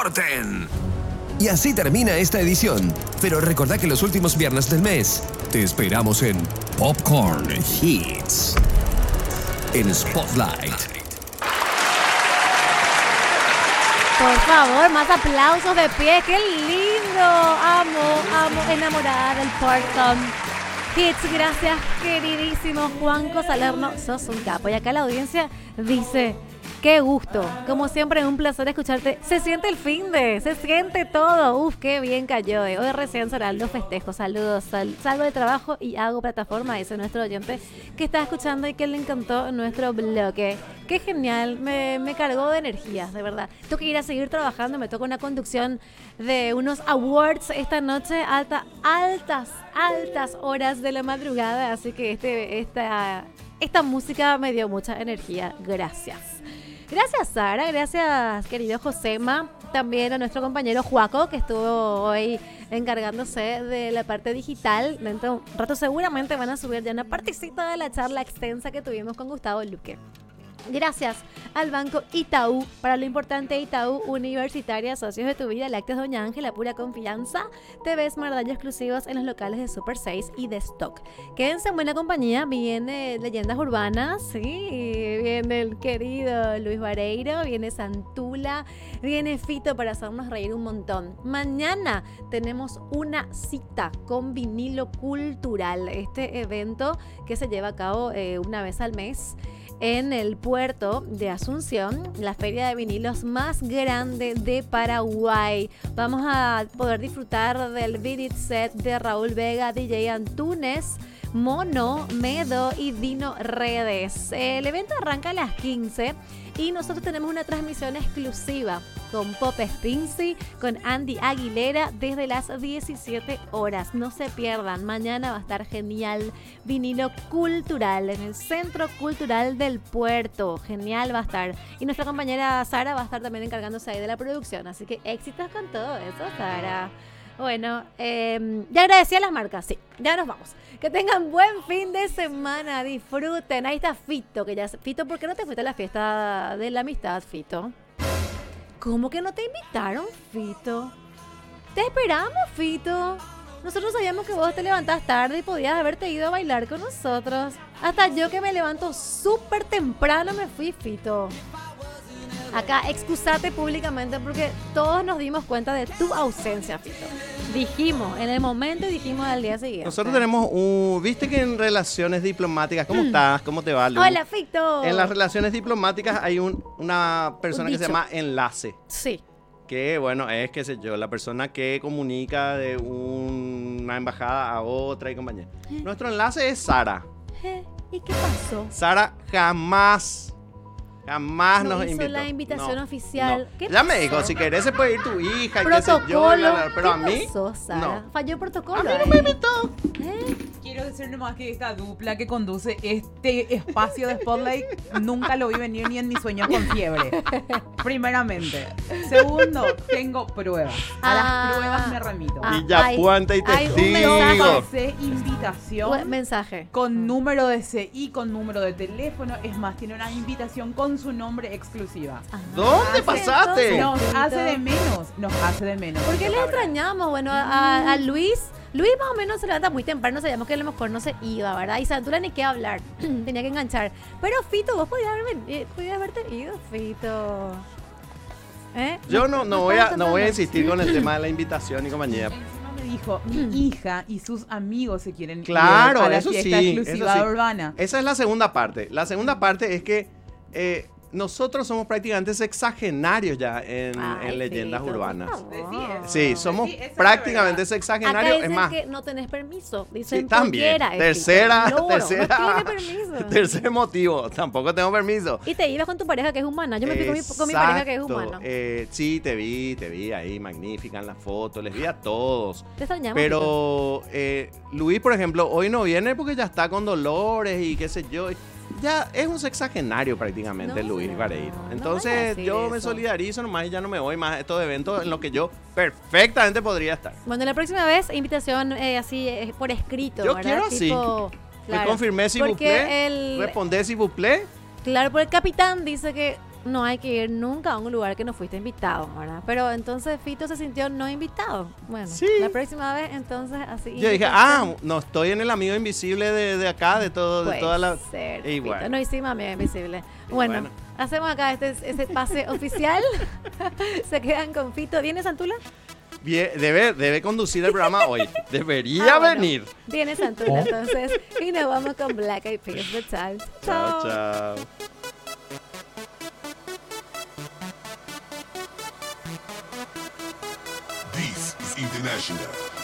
corten. Y así termina esta edición. Pero recordá que los últimos viernes del mes te esperamos en Popcorn Hits, en Spotlight. Por favor, más aplausos de pie. ¡Qué lindo! Amo, enamorada del Popcorn Hits. Gracias, queridísimo Juanco Salerno. Sos un capo. Y acá la audiencia dice... Qué gusto, como siempre un placer escucharte. Se siente el finde, se siente todo. Uf, qué bien cayó. Hoy recién serán los festejos. Saludos, salgo de trabajo y hago plataforma. Ese es nuestro oyente que está escuchando y que le encantó nuestro bloque. Qué genial, me cargó de energías, de verdad. Tengo que ir a seguir trabajando, me toca una conducción de unos awards esta noche, altas horas de la madrugada. Así que esta música me dio mucha energía. Gracias. Gracias, Sara. Gracias, querido Josema. También a nuestro compañero Juaco, que estuvo hoy encargándose de la parte digital. Dentro de un rato seguramente van a subir ya una partecita de la charla extensa que tuvimos con Gustavo Luque. Gracias al Banco Itaú. Para lo importante, Itaú Universitaria, socios de tu vida, Lácteos Doña Ángela, pura confianza. TV Smart, daños exclusivos en los locales de Super 6 y de Stock. Quédense en buena compañía. Viene Leyendas Urbanas, sí. Viene el querido Luis Vareiro, viene Santula, viene Fito para hacernos reír un montón. Mañana tenemos una cita con Vinilo Cultural, este evento que se lleva a cabo una vez al mes en el puerto de Asunción, la feria de vinilos más grande de Paraguay. Vamos a poder disfrutar del Vinit Set de Raúl Vega, DJ Antunes, Mono, Medo y Dino Redes. El evento arranca a las 15 y nosotros tenemos una transmisión exclusiva con Pop Stinzy, con Andy Aguilera desde las 17 horas. No se pierdan, mañana va a estar genial. Vinilo Cultural en el Centro Cultural del Puerto. Genial va a estar. Y nuestra compañera Sara va a estar también encargándose ahí de la producción. Así que éxitos con todo eso, Sara. Bueno, ya agradecí a las marcas, sí, ya nos vamos. Que tengan buen fin de semana, disfruten. Ahí está Fito, Fito, ¿por qué no te fuiste a la fiesta de la amistad, Fito? ¿Cómo que no te invitaron, Fito? Te esperamos, Fito. Nosotros sabíamos que vos te levantás tarde y podías haberte ido a bailar con nosotros. Hasta yo, que me levanto súper temprano, me fui, Fito. Acá, excusate públicamente porque todos nos dimos cuenta de tu ausencia, Fito. Dijimos en el momento y dijimos al día siguiente. Nosotros tenemos viste que en relaciones diplomáticas, ¿cómo estás? ¿Cómo te va, Lu? Hola, Fito. En las relaciones diplomáticas hay una persona que se llama enlace. Sí. Que, bueno, es, qué sé yo, la persona que comunica de una embajada a otra y compañía. Nuestro enlace es Sara. ¿Y qué pasó? Sara jamás nos hizo invitó. la invitación oficial. No. ¿Qué Ya pasó? me dijo, si querés se puede ir tu hija y Protocolo. qué sé yo, pero a mí pasó, Sara? no. Falló el protocolo. A mí no me invitó. Quiero decir nomás que esta dupla que conduce este espacio de Spotlight nunca lo vi venir ni en mis sueños con fiebre. Primeramente. Segundo, tengo pruebas. A las pruebas me remito. Y ya puanta y hay un testigo. mensaje. Invitación Mensaje. con número de CI, con número de teléfono. Es más, tiene una invitación con su nombre exclusiva. ¿Dónde pasaste? Nos hace de menos. ¿Por qué le extrañamos? Bueno, a Luis más o menos se levanta muy temprano, sabíamos que a lo mejor no se iba, ¿verdad? Y Santula ni qué hablar, tenía que enganchar. Pero Fito, vos podías haberte ido, Fito. Yo no voy a insistir con el tema de la invitación y compañía. Encima me dijo, mi hija y sus amigos se quieren ir Claro, a la eso fiesta sí, exclusiva eso sí. urbana. Esa es la segunda parte. La segunda parte es que nosotros somos prácticamente sexagenarios ya en leyendas Fito, urbanas. por favor. Sí, somos Sí, esa es la prácticamente Acá sexagenarios. dicen Es más, que no tenés permiso. Dicen sí, también. cualquiera, Tercera. No tiene permiso. Tercer motivo, tampoco tengo permiso. Y te ibas con tu pareja que es humana. Yo me fui con mi pareja que es humana. Sí, te vi ahí, magnífica en la foto, les vi a todos. Te extrañamos. Pero Luis, por ejemplo, hoy no viene porque ya está con dolores y qué sé yo. Ya es un sexagenario prácticamente, Luis Vareiro. Entonces yo me solidarizo nomás y ya no me voy más a estos eventos en los que yo perfectamente podría estar. Bueno, la próxima vez, invitación así por escrito. Yo ¿verdad? quiero así. Claro, Me confirmé si vous plaît, respondé si vous plaît. Claro, porque el capitán dice que no hay que ir nunca a un lugar que no fuiste invitado, ¿verdad? Pero entonces Fito se sintió no invitado. Bueno, Sí. la próxima vez entonces así. Yo dije, no estoy en el amigo invisible de acá, de todo, de Puede toda la... ser, Y Fito. bueno. No hicimos amigo invisible. Bueno, hacemos acá ese pase oficial. Se quedan con Fito. ¿Viene Santula? Debe conducir el programa hoy. Debería Bueno, venir. viene Santula entonces. Y nos vamos con Black Eyed Peas, The Times. Chao, chao. This is International.